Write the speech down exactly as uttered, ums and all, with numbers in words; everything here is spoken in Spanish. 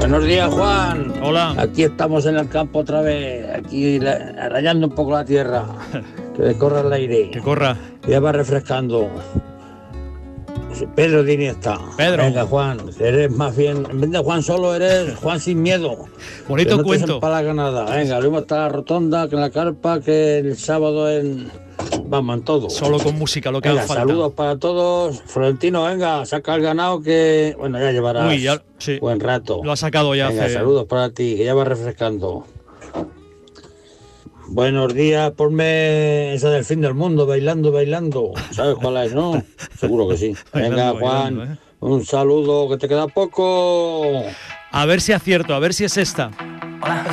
Buenos días, Juan. Hola. Aquí estamos en el campo otra vez, aquí la, rayando un poco la tierra, que corra el aire. Que corra. Ya va refrescando. Pedro Dini está. Pedro. Venga, Juan, eres más bien, en vez de Juan solo, eres Juan sin miedo. Bonito que no cuento. te empalaga nada. Venga, lo mismo está la rotonda, que en la carpa, que el sábado en... Vamos, en todo. Solo con música, lo que venga, haga falta. Saludos para todos. Florentino, venga, saca el ganado que... Bueno, ya llevarás Uy, ya, sí. buen rato. Lo ha sacado ya. Venga, hace... saludos para ti, que ya va refrescando. Buenos días, ponme esa del fin del mundo, bailando, bailando. ¿Sabes cuál es, no? Seguro que sí. Venga, Bailando, Juan, bailando, ¿eh? un saludo, que te queda poco. A ver si acierto, a ver si es esta.